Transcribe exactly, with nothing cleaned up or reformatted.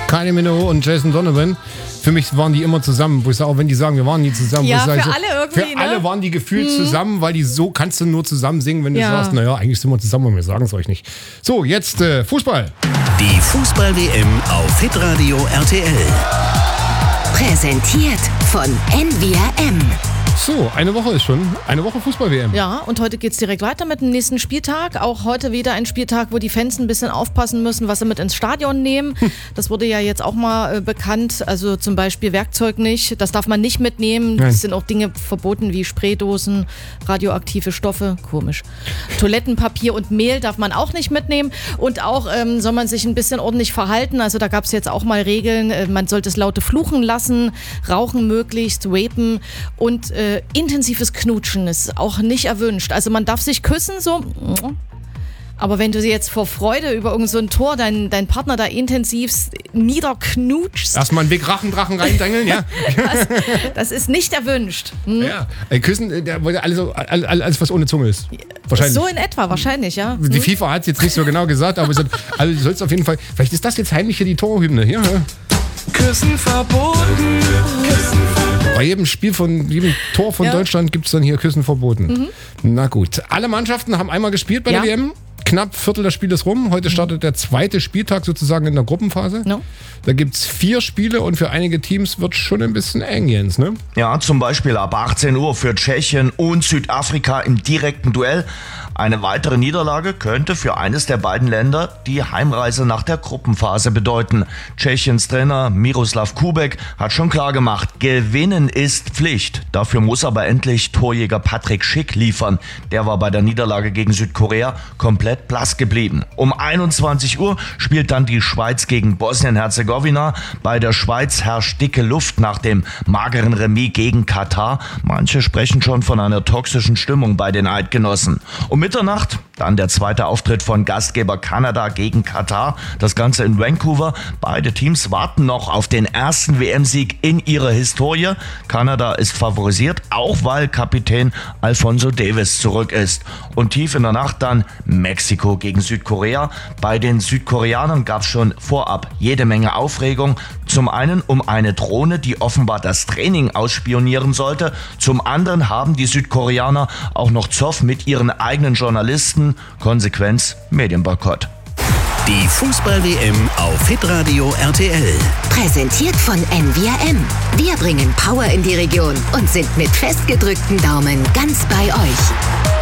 Kylie Minogue und Jason Donovan. Für mich waren die immer zusammen. Wo ich sage, auch wenn die sagen, wir waren nie zusammen. Ja, für sage, alle irgendwie. Für ne? alle waren die gefühlt hm. zusammen, weil die so kannst du nur zusammen singen, wenn du ja. sagst, naja, eigentlich sind wir zusammen und wir sagen es euch nicht. So, jetzt äh, Fußball. Die Fußball-W M auf Hitradio R T L. Präsentiert von N V R M. So, eine Woche ist schon. Eine Woche Fußball-W M. Ja, und heute geht's direkt weiter mit dem nächsten Spieltag. Auch heute wieder ein Spieltag, wo die Fans ein bisschen aufpassen müssen, was sie mit ins Stadion nehmen. Hm. Das wurde ja jetzt auch mal äh, bekannt. Also zum Beispiel Werkzeug nicht. Das darf man nicht mitnehmen. Es sind auch Dinge verboten wie Spraydosen, radioaktive Stoffe. Komisch. Toilettenpapier und Mehl darf man auch nicht mitnehmen. Und auch ähm, soll man sich ein bisschen ordentlich verhalten. Also da gab es jetzt auch mal Regeln. Äh, man sollte es laute Fluchen lassen, rauchen möglichst, vapen und äh, intensives Knutschen ist auch nicht erwünscht. Also man darf sich küssen, so. Aber wenn du jetzt vor Freude über irgend so ein Tor deinen dein Partner da intensivst niederknutschst. Erstmal einen Big Rachendrachen reindängeln, ja. das, das ist nicht erwünscht. Hm? Ja, Küssen, der wollte alles, alles, was ohne Zunge ist. Wahrscheinlich. So in etwa, wahrscheinlich, ja. Die hm? FIFA hat es jetzt nicht so genau gesagt, aber es hat, also du sollst auf jeden Fall, vielleicht ist das jetzt heimlich hier die Torhymne. Hier, ja. Küssen verboten. Küssen verboten. Bei jedem Spiel von jedem Tor von ja. Deutschland gibt es dann hier Küssen verboten. Mhm. Na gut. Alle Mannschaften haben einmal gespielt bei ja. der W M. Knapp Viertel des Spieles rum. Heute startet der zweite Spieltag sozusagen in der Gruppenphase. No. Da gibt es vier Spiele und für einige Teams wird schon ein bisschen eng, Jens, ne? Ja, zum Beispiel ab achtzehn Uhr für Tschechien und Südafrika im direkten Duell. Eine weitere Niederlage könnte für eines der beiden Länder die Heimreise nach der Gruppenphase bedeuten. Tschechiens Trainer Miroslav Kubek hat schon klar gemacht, gewinnen ist Pflicht. Dafür muss aber endlich Torjäger Patrick Schick liefern. Der war bei der Niederlage gegen Südkorea komplett blass geblieben. Um einundzwanzig Uhr spielt dann die Schweiz gegen Bosnien-Herzegowina. Bei der Schweiz herrscht dicke Luft nach dem mageren Remis gegen Katar. Manche sprechen schon von einer toxischen Stimmung bei den Eidgenossen. Um Mitternacht dann der zweite Auftritt von Gastgeber Kanada gegen Katar. Das Ganze in Vancouver. Beide Teams warten noch auf den ersten W M-Sieg in ihrer Historie. Kanada ist favorisiert, auch weil Kapitän Alphonso Davies zurück ist. Und tief in der Nacht dann Mexiko gegen Südkorea. Bei den Südkoreanern gab es schon vorab jede Menge Aufregung. Zum einen um eine Drohne, die offenbar das Training ausspionieren sollte. Zum anderen haben die Südkoreaner auch noch Zoff mit ihren eigenen Journalisten. Konsequenz Medienboykott. Die Fußball-W M auf Hitradio R T L. Präsentiert von N V R M. Wir bringen Power in die Region und sind mit festgedrückten Daumen ganz bei euch.